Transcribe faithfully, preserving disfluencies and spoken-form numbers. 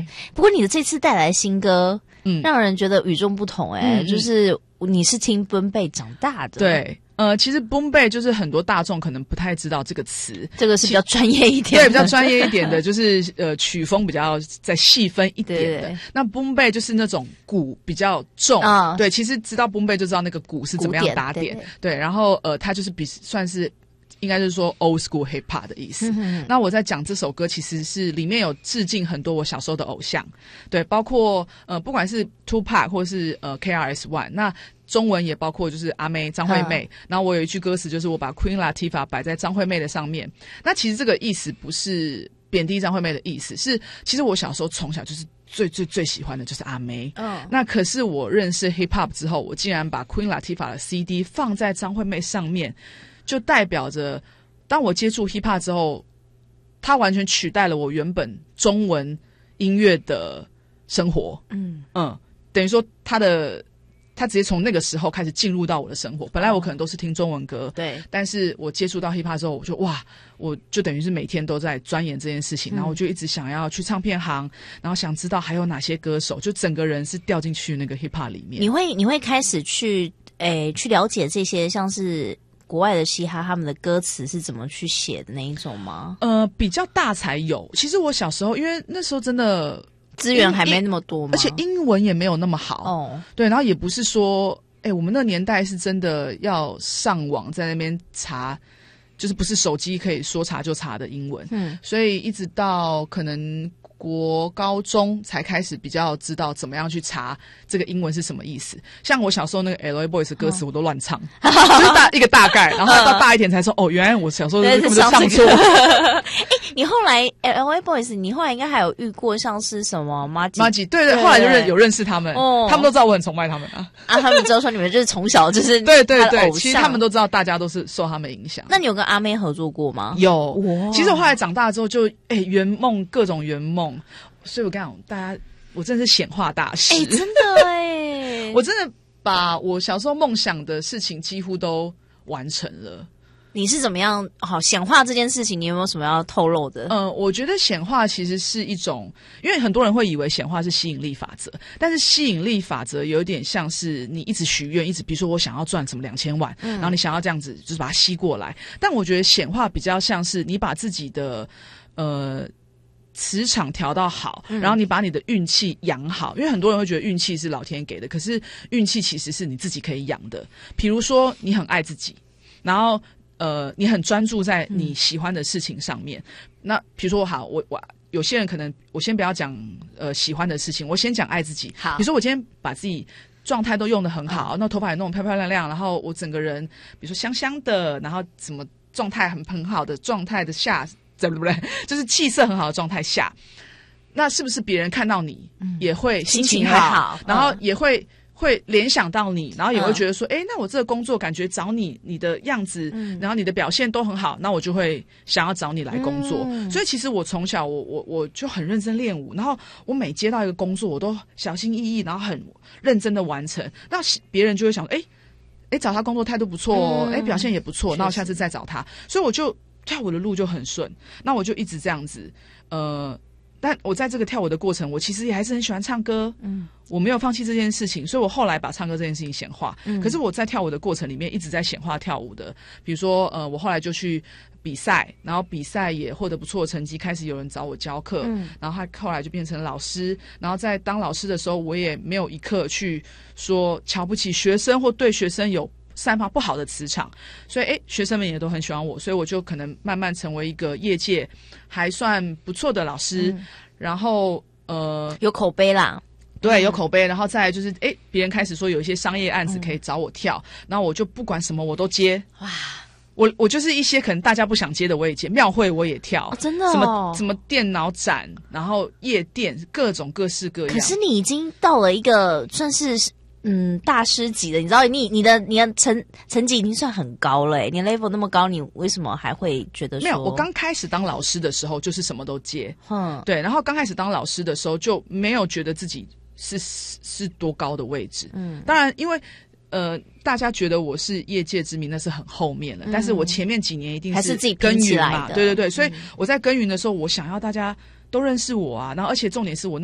不过你的这次带来新歌， 嗯， 让人觉得与众不同、欸，哎、嗯，就是你是听 Boom Bap 长大的， 对。呃，其实 Boom Bap 就是很多大众可能不太知道这个词， 这个是比较专业一点的， 对，比较专业一点的，就是呃曲风比较再细分一点的。 对对， 那 Boom Bap 就是那种鼓比较重啊、哦，对，其实知道 Boom Bap 就知道那个鼓是怎么样打点， 对, 对, 对，然后呃，它就是比算是。应该是说 old school hip hop 的意思、嗯、那我在讲这首歌其实是里面有致敬很多我小时候的偶像，对，包括呃不管是 Tupac 或是呃 K R S One， 那中文也包括就是阿妹张惠妹、嗯、然后我有一句歌词就是我把 Queen Latifah 摆在张惠妹的上面，那其实这个意思不是贬低张惠妹的意思，是其实我小时候从小就是最最最喜欢的就是阿妹，嗯，那可是我认识 hip hop 之后，我竟然把 Queen Latifah 的 C D 放在张惠妹上面，就代表着当我接触 hip hop 之后，它完全取代了我原本中文音乐的生活，嗯嗯，等于说它的它直接从那个时候开始进入到我的生活。本来我可能都是听中文歌，对，但是我接触到 hip hop 之后，我就哇，我就等于是每天都在钻研这件事情，然后我就一直想要去唱片行，然后想知道还有哪些歌手，就整个人是掉进去那个 hip hop 里面。 你会你会开始去诶去了解这些像是国外的嘻哈他们的歌词是怎么去写的那一种吗？ 呃，比较大才有。其实我小时候，因为那时候真的资源还没那么多嘛， 而且英文也没有那么好哦。对，然后也不是说，哎，我们那年代是真的要上网在那边查，就是不是手机可以说查就查的英文。嗯，所以一直到可能国高中才开始比较知道怎么样去查这个英文是什么意思。像我小时候那个 L A Boys 的歌词我都乱唱，哦、就是大一个大概，然后到大一点才说哦，原来我小时候根本就唱错。 哎，你后来 L A Boys， 你后来应该还有遇过像是什么马吉？ 马吉，对对，后来就认有认识他们，哦，他们都知道我很崇拜他们啊。 啊，他们知道说你们就是从小就是对对对，其实他们都知道，大家都是受他们影响。 那你有跟阿妹合作过吗？ 有，其实我后来长大之后就哎圆梦各种圆梦。所以我跟你讲，大家，我真的是显化大师， 哎、欸，真的哎， 我真的把我小时候梦想的事情几乎都完成了。 你是怎么样？好，显化这件事情，你有没有什么要透露的？ 嗯，我觉得显化其实是一种，因为很多人会以为显化是吸引力法则，但是吸引力法则有点像是你一直许愿，一直比如说我想要赚什么两千万、嗯，然后你想要这样子，就是把它吸过来。但我觉得显化比较像是你把自己的呃。磁场调到好，然后你把你的运气养好，因为很多人会觉得运气是老天给的，可是运气其实是你自己可以养的。比如说你很爱自己，然后呃你很专注在你喜欢的事情上面。嗯、那比如说好，我我有些人可能我先不要讲呃喜欢的事情，我先讲爱自己。好，比如说我今天把自己状态都用得很好，嗯、那头发也弄得漂漂亮亮，然后我整个人比如说香香的，然后怎么状态很很好的状态的下。对不对？就是气色很好的状态下，那是不是别人看到你、嗯、也会心情好， 心情好然后也会、嗯、会联想到你，然后也会觉得说，哎、嗯，那我这个工作感觉找你，你的样子，嗯、然后你的表现都很好，那我就会想要找你来工作。嗯、所以其实我从小我我我就很认真练舞，然后我每接到一个工作，我都小心翼翼，然后很认真的完成。那别人就会想，哎哎，找他工作态度不错哦，哎、嗯，表现也不错，那我下次再找他。所以我就。跳舞的路就很顺，那我就一直这样子，呃，但我在这个跳舞的过程，我其实也还是很喜欢唱歌，嗯，我没有放弃这件事情，所以我后来把唱歌这件事情显化，嗯，可是我在跳舞的过程里面一直在显化跳舞的，比如说，呃，我后来就去比赛，然后比赛也获得不错的成绩，开始有人找我教课，嗯，然后他后来就变成老师，然后在当老师的时候，我也没有一刻去说瞧不起学生或对学生有散发不好的磁场，所以诶学生们也都很喜欢我，所以我就可能慢慢成为一个业界还算不错的老师，嗯、然后呃有口碑啦， 对，有口碑，然后再来就是诶别人开始说有一些商业案子可以找我跳，嗯、然后我就不管什么我都接，哇。我我就是一些可能大家不想接的我也接，庙会我也跳， 哦、真的、哦， 什么什么电脑展，然后夜店各种各式各样。 可是你已经到了一个算是。嗯，大师级的，你知道你你的你的成成绩已经算很高了，你的 level 那么高，你为什么还会觉得说？ 没有，我刚开始当老师的时候就是什么都接，嗯，对，然后刚开始当老师的时候就没有觉得自己是是多高的位置，嗯，当然因为呃大家觉得我是业界知名那是很后面了，嗯、但是我前面几年一定是还是自己耕耘嘛， 的对对对，所以我在耕耘的时候，我想要大家都认识我啊，然后而且重点是我那